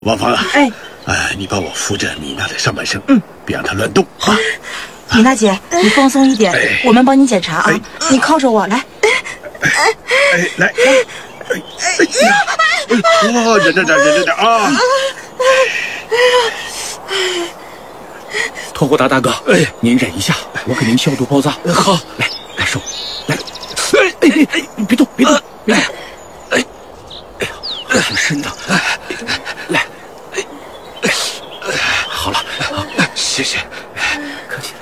王芳啊，你帮我扶着米娜的上半身，别让她乱动啊。 米娜姐，你放松一点，我们帮你检查啊。你靠着我来。 来，哇，忍着点啊！ 托虎达大哥，您忍一下，我给您消毒包扎。好，来手，来，别动，挺深的，来，好了， 谢谢， 客气。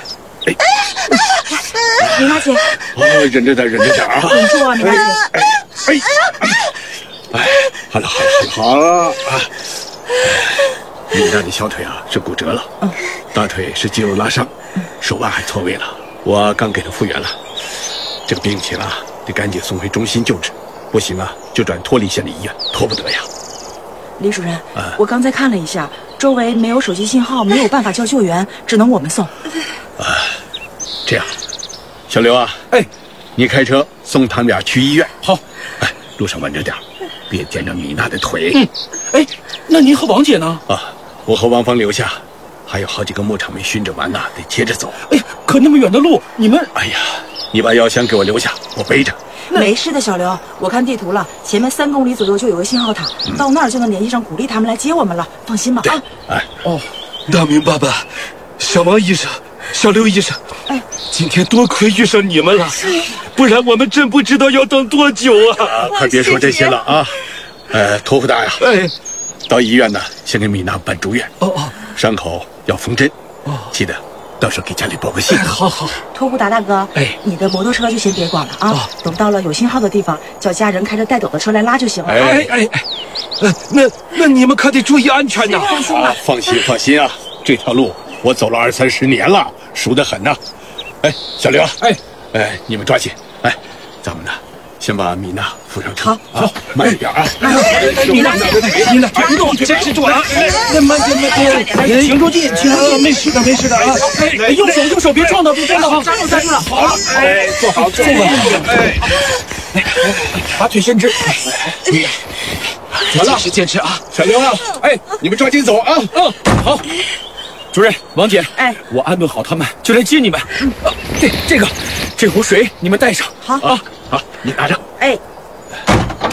米娜姐， 忍着点啊！ 忍住啊，米娜姐。 好了啊！米娜的小腿啊是骨折了，大腿是肌肉拉伤，手腕还错位了。我刚给她复原了，这个病情啊得赶紧送回中心救治，不行啊就转脱离县的医院，拖不得呀。 李主任，我刚才看了一下，周围没有手机信号，没有办法叫救援，只能我们送。 这样，小刘啊，你开车送他们俩去医院。好，路上稳着点，别掂着米娜的腿。 那您和王姐呢？ 我和王芳留下，还有好几个牧场没巡着完呢，得接着走。 可那么远的路，你们…… 你把药箱给我留下，我背着。 没事的，小刘，我看地图了，前面3公里左右就有个信号塔，到那儿就能联系上鼓励他们来接我们了。放心吧。 大明爸爸，小王医生，小刘医生，今天多亏遇上你们了，不然我们真不知道要等多久啊！ 快别说这些了啊！托福大呀，到医院呢，先给米娜办住院。伤口要缝针。记得到时候给家里报个信。 好。 托虎达大哥，你的摩托车就先别管了啊，等到了有信号的地方，叫家人开着带斗的车来拉就行了。 那你们可得注意安全呐！ 放心啊，这条路我走了20-30年了，熟得很呐。小刘，你们抓紧，咱们呢，先把米娜扶上车。好，慢一点啊！ 米娜，别动，坚持住啊！慢点，停住劲，没事的啊！用手别撞到，好， 抓住了， 好了，坐好，坐稳，来，把腿伸直，坚持啊！ 小刘啊，你们抓紧走啊！ 好。主任，王姐，我安顿好他们就来接你们。这壶水你们带上。 好， 你拿着。